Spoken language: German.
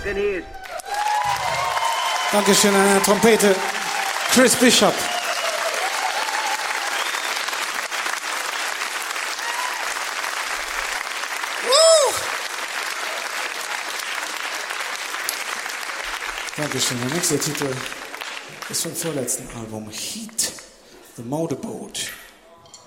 trainiert. Dankeschön an der Trompete, Chris Bishop. Dankeschön. Der nächste Titel ist vom vorletzten Album, Heat, The Motorboat.